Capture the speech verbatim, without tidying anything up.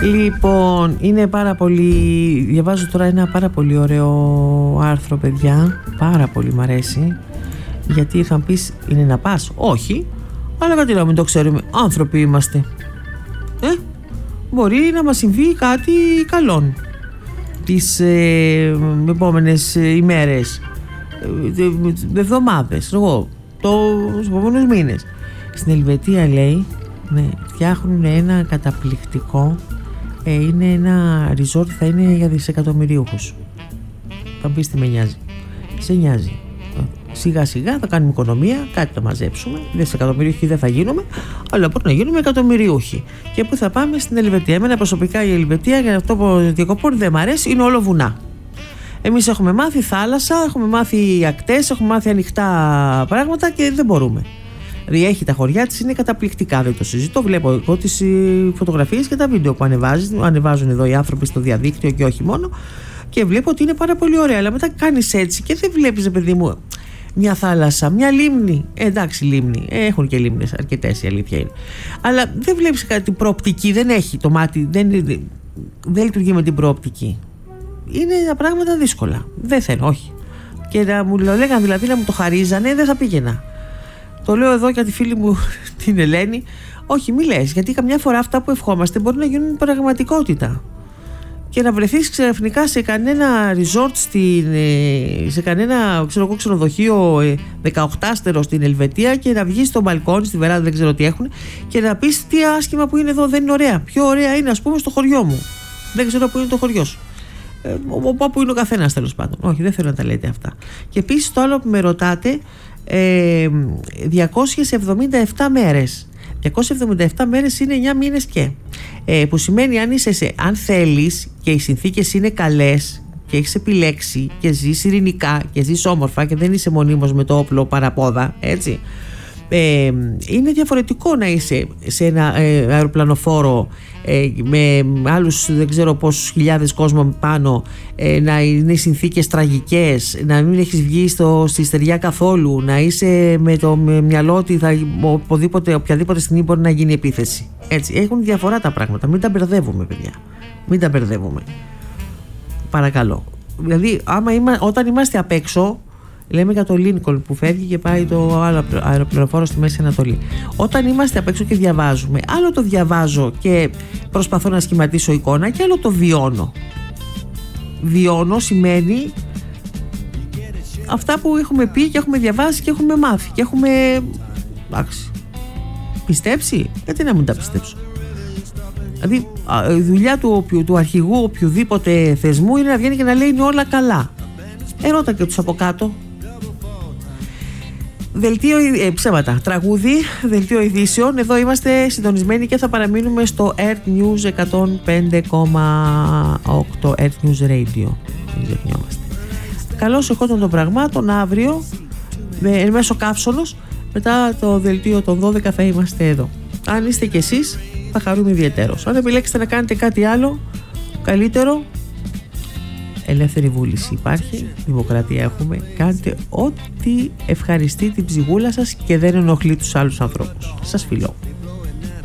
Λοιπόν, είναι πάρα πολύ. Διαβάζω τώρα ένα πάρα πολύ ωραίο άρθρο, παιδιά. Πάρα πολύ μ' αρέσει. Γιατί θα μου πεις, είναι να πας? Όχι, αλλά γιατί να μην το ξέρουμε? Άνθρωποι είμαστε. Ε, μπορεί να μας συμβεί κάτι καλό τις ε, επόμενες ημέρες, ε, εβδομάδες, εγώ, τους επόμενους μήνες. Στην Ελβετία, λέει, ναι, φτιάχνουν ένα καταπληκτικό, ε, είναι ένα resort, θα είναι για δισεκατομμυρίουχους. Θα μπεις τι με νοιάζει? Σε νοιάζει? Σιγά σιγά θα κάνουμε οικονομία, κάτι θα μαζέψουμε. Δισεκατομμυρίουχοι δεν θα γίνουμε, αλλά μπορεί να γίνουμε εκατομμυρίουχοι. Και πού θα πάμε? Στην Ελβετία. Εμένα προσωπικά η Ελβετία, για αυτό που διακοπών δεν μ' αρέσει, είναι όλο βουνά. Εμείς έχουμε μάθει θάλασσα, έχουμε μάθει ακτές, έχουμε μάθει ανοιχτά πράγματα και δεν μπορούμε. Δηλαδή έχει τα χωριά της, είναι καταπληκτικά, δεν το συζητώ. Βλέπω εγώ τις φωτογραφίες και τα βίντεο που ανεβάζουν, ανεβάζουν εδώ οι άνθρωποι στο διαδίκτυο και όχι μόνο. Και βλέπω ότι είναι πάρα πολύ ωραία. Αλλά μετά κάνεις έτσι και δεν βλέπεις, παιδί μου, μια θάλασσα, μια λίμνη. Ε, εντάξει, λίμνη. Ε, έχουν και λίμνες αρκετές, η αλήθεια είναι. Αλλά δεν βλέπεις κάτι προοπτική, δεν έχει το μάτι, δεν, δεν, δεν λειτουργεί με την προοπτική. Είναι τα πράγματα δύσκολα. Δεν θέλω, όχι. Και να μου το λέγανε, δηλαδή να μου το χαρίζανε, δεν θα πήγαινα. Το λέω εδώ για τη φίλη μου την Ελένη. Όχι, μη λες, γιατί καμιά φορά αυτά που ευχόμαστε μπορεί να γίνουν πραγματικότητα. Και να βρεθείς ξαφνικά σε κανένα resort, στην, σε κανένα ξέρω, ξενοδοχείο δεκαοκτάστερο στην Ελβετία και να βγεις στο μπαλκόνι, στη βεράντα, δεν ξέρω τι έχουν, και να πεις τι άσχημα που είναι εδώ, δεν είναι ωραία. Πιο ωραία είναι, ας πούμε, στο χωριό μου. Δεν ξέρω που είναι το χωριό σου. Ε, όπου είναι ο καθένας, τέλος πάντων. Όχι, δεν θέλω να τα λέτε αυτά. Και επίσης το άλλο που με ρωτάτε, ε, διακόσιες εβδομήντα επτά μέρες. διακόσιες εβδομήντα επτά μέρες είναι εννιά μήνες και. Ε, που σημαίνει αν, είσαι σε, αν θέλεις και οι συνθήκες είναι καλές και έχεις επιλέξει και ζεις ειρηνικά και ζεις όμορφα και δεν είσαι μονίμως με το όπλο παραπόδα, έτσι. Ε, είναι διαφορετικό να είσαι σε ένα ε, αεροπλανοφόρο ε, με άλλους δεν ξέρω πόσους χιλιάδες κόσμο πάνω, ε, να είναι συνθήκες τραγικές, να μην έχεις βγει στο, στη στεριά καθόλου, να είσαι με το με μυαλό ότι θα, οπουδήποτε, οποιαδήποτε στιγμή μπορεί να γίνει επίθεση. Έτσι, έχουν διαφορά τα πράγματα, μην τα μπερδεύουμε, παιδιά, μην τα μπερδεύουμε, παρακαλώ. Δηλαδή άμα είμα, όταν είμαστε απ' έξω, λέμε για το Λίνκολν που φεύγει και πάει το άλλο αεροπλανοφόρο στη Μέση Ανατολή. Όταν είμαστε απ' έξω και διαβάζουμε, άλλο το διαβάζω και προσπαθώ να σχηματίσω εικόνα και άλλο το βιώνω. Βιώνω σημαίνει αυτά που έχουμε πει και έχουμε διαβάσει και έχουμε μάθει και έχουμε, εντάξει, πιστέψει. Γιατί να μην τα πιστέψω? Δηλαδή η δουλειά του, του αρχηγού οποιοδήποτε θεσμού είναι να βγαίνει και να λέει είναι όλα καλά. Ερώτα και τους από κάτω. Δελτίο, ε, ψέματα, τραγούδι, δελτίο ειδήσεων. Εδώ είμαστε συντονισμένοι και θα παραμείνουμε στο Earth News εκατόν πέντε κόμμα οκτώ, Earth News Radio. Δεν ξεχνιόμαστε. Καλώς εχόντων των πραγμάτων. Αύριο με, μέσω καύσωνος, μετά το δελτίο των δώδεκα θα είμαστε εδώ. Αν είστε κι εσείς θα χαρούμε ιδιαιτέρως. Αν επιλέξετε να κάνετε κάτι άλλο καλύτερο, ελεύθερη βούληση υπάρχει, δημοκρατία έχουμε, κάντε ό,τι ευχαριστεί την ψυχούλα σας και δεν ενοχλεί τους άλλους ανθρώπους. Σας φιλώ.